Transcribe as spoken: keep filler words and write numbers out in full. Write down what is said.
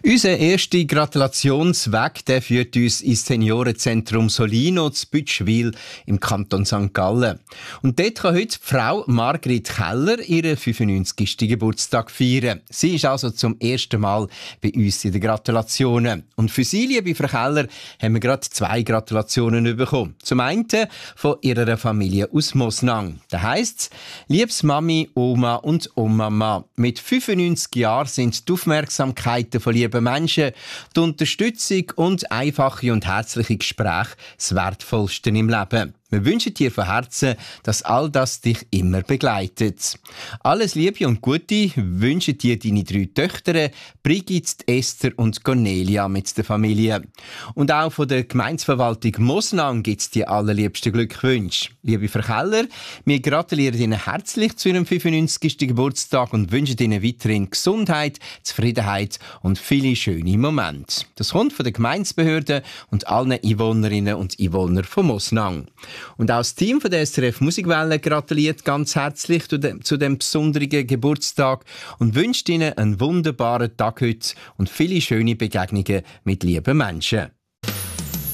Unser erster Gratulationsweg der führt uns ins Seniorenzentrum Solino zu Bütschwil im Kanton Sankt Gallen. Und dort kann heute die Frau Margrit Keller ihren fünfundneunzigsten Geburtstag feiern. Sie ist also zum ersten Mal bei uns in den Gratulationen. Und für Sie, liebe Frau Keller, haben wir gerade zwei Gratulationen bekommen. Zum einen von ihrer Familie aus Mosnang. Da heisst es: Liebes Mami, Oma und Oma, mit fünfundneunzig Jahren sind die Aufmerksamkeiten von lieben Menschen, die Unterstützung und einfache und herzliche Gespräche das Wertvollste im Leben. Wir wünschen dir von Herzen, dass all das dich immer begleitet. Alles Liebe und Gute wünschen dir deine drei Töchter, Brigitte, Esther und Cornelia mit der Familie. Und auch von der Gemeindeverwaltung Mosnang gibt es die allerliebsten Glückwünsche. Liebe Frau Keller, wir gratulieren Ihnen herzlich zu Ihrem fünfundneunzigsten Geburtstag und wünschen Ihnen weiterhin Gesundheit, Zufriedenheit und viele schöne Momente. Das kommt von der Gemeindebehörde und allen Einwohnerinnen und Einwohnern von Mosnang. Und auch das Team von der S R F Musikwelle gratuliert ganz herzlich zu dem, zu dem besonderen Geburtstag und wünscht Ihnen einen wunderbaren Tag heute und viele schöne Begegnungen mit lieben Menschen.